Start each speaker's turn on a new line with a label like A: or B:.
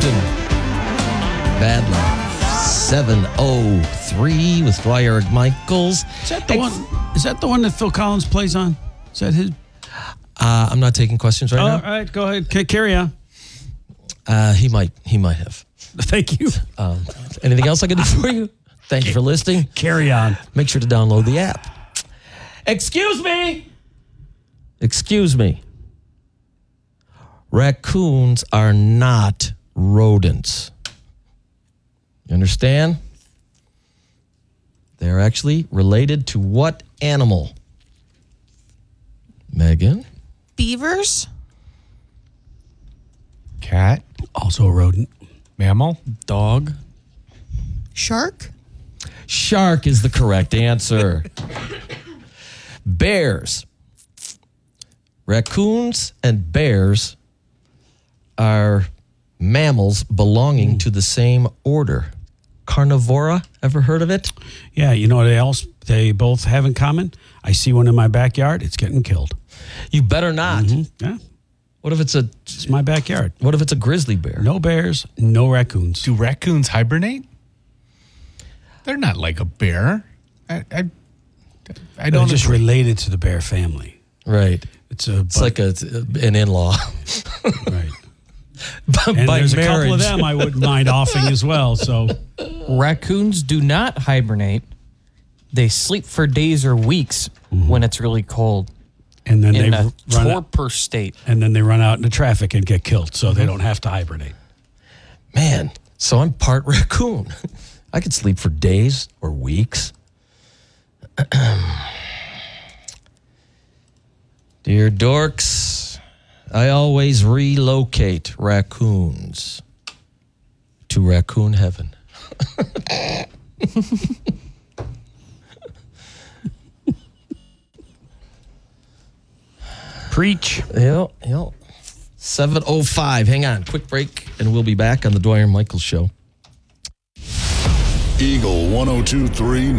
A: Houston. Bad Luck. 7:03 with Dwyer Michaels.
B: Is that the one? Is that the one that Phil Collins plays on? Is that his?
A: I'm not taking questions right
B: All
A: now.
B: right, go ahead. Carry on.
A: He might have.
B: Thank you.
A: Anything else I can do for you? Thank you for listening.
B: Carry on.
A: Make sure to download the app. Excuse me. Raccoons are not rodents. You understand? They're actually related to what animal? Megan?
C: Beavers?
D: Cat.
B: Also a rodent.
D: Mammal.
E: Dog.
C: Shark?
A: Shark is the correct answer. Bears. Raccoons and bears are mammals belonging to the same order. Carnivora, ever heard of it?
B: Yeah, you know what else they both have in common? I see one in my backyard. It's getting killed.
A: You better not.
B: Yeah,
A: What if it's a
B: it's my backyard.
A: grizzly bear?
B: No bears, no raccoons.
D: Do raccoons hibernate? They're not like a bear. I
B: They're
D: don't
B: just
D: agree.
B: related to the bear family.
A: Right.
B: It's
A: Like an in-law.
B: right.
A: By
B: And there's a couple of
A: marriage.
B: them I wouldn't mind offing as well. So
E: Raccoons do not hibernate. They sleep for days or weeks when it's really cold
B: and then
E: in
B: they
E: a
B: run out,
E: torpor state.
B: and then they run out into traffic and get killed, so they don't have to hibernate.
A: Man, so I'm part raccoon. I could sleep for days or weeks. Dear dorks, I always relocate raccoons to raccoon heaven.
E: Preach.
A: Yep. 7:05. Hang on, quick break, and we'll be back on the Dwyer Michaels Show.
F: Eagle 102.3